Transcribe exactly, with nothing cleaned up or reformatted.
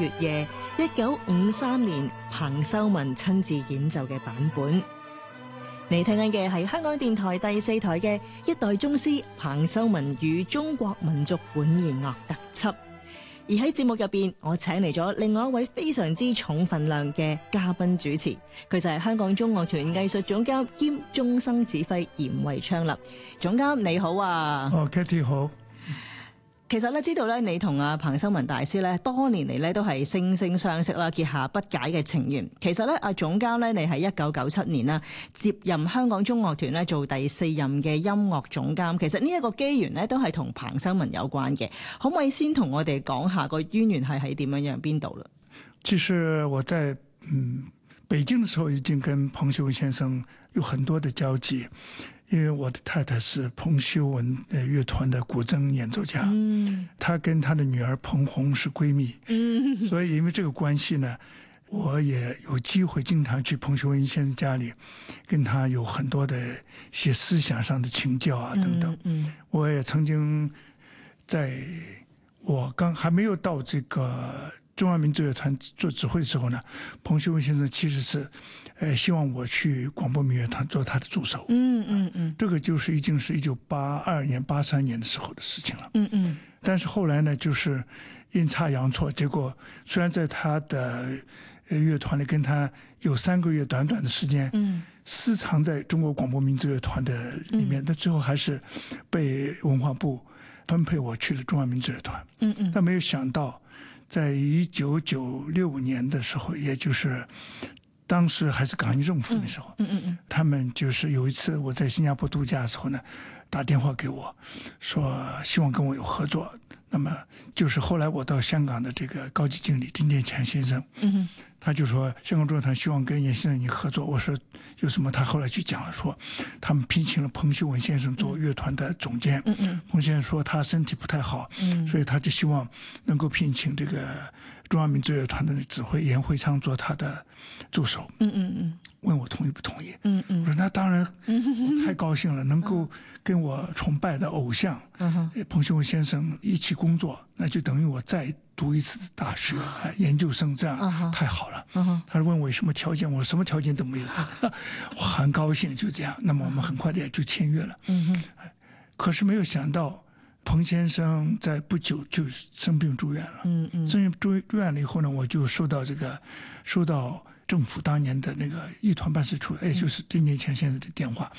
月夜》，一九五三年彭秀文親自演奏嘅版本。你聽緊嘅係香港電台第四台嘅一代宗師彭秀文與中國民族管弦樂特輯。而喺節目入邊，我請嚟咗另外一位非常之重分量嘅嘉賓主持，佢就係香港中樂團藝術總監兼終生指揮嚴惠昌啦。總監你好啊！ 哦 Katie 好。 其實咧，知道咧，你同阿彭秀文大師咧，多年嚟咧都係惺惺相惜啦，結下不解嘅情緣。其實咧，阿總監咧，你係一九九七年啦，接任香港中樂團咧做第四任嘅音樂總監。其實呢一個機緣咧，都係同彭秀文有關嘅。可唔可以先同我哋講下個淵源係喺點樣樣邊度啦？ 其實我在嗯北京的時候，已經跟彭秀文先生有很多的交集。因為我的太太是彭秀文樂團的古箏演奏家，嗯，她跟她的女兒彭紅是閨蜜，嗯，所以因為這個關係呢，我也有機會經常去彭秀文先生家裏，跟他有很多的一些思想上的請教啊等等。嗯，嗯我也曾經在我剛還沒有到這個中央民族樂團做指揮的時候呢，彭秀文先生其實是呃，希望我去廣播民樂團做他的助手。嗯嗯嗯，這個就是已經是一九八二年、八三年的時候的事情了。嗯嗯，但是後來呢，就是陰差陽錯，結果雖然在他的樂團裏跟他有三個月短短的時間，嗯，私藏在中國廣播民族樂團的裏面，但最後還是被文化部分配我去了中央民族樂團。嗯嗯，但沒有想到，在一九九六年的時候，也就是當時還是港英政府的時候，嗯嗯嗯，他們就是有一次我在新加坡度假的時候呢，打電話給我，說希望跟我有合作。那麼就是後來我到香港的這個高級經理丁建強先生，嗯，他就說香港中樂團希望跟嚴先生你合作。我說有什麼？他後來就講了，說他們聘請了彭秀文先生做樂團的總監。嗯嗯，彭先生說他身體不太好，嗯，所以他就希望能夠聘請這個中央民族樂團的指揮嚴惠昌做他的助手。嗯嗯嗯，問我同意不同意？嗯嗯，我說那當然，我太高興了，能夠跟我崇拜的偶像彭秀文先生一起工作，那就等於我再讀一次大學研究生，這樣太好了。他問我有什麼條件，我說什麼條件都沒有，我很高興，就這樣。那麼我們很快的也就簽約了。可是沒有想到彭先生在不久就生病住院了。嗯嗯，生病住住院了以後呢，我就收到這個收到政府當年的那個藝團辦事處，也就是丁建強先生的電話，